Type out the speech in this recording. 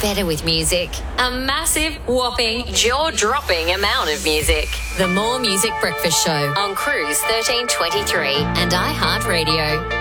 better with music. A massive, whopping, jaw-dropping amount of music. The More Music Breakfast Show on Cruise 1323 and iHeartRadio.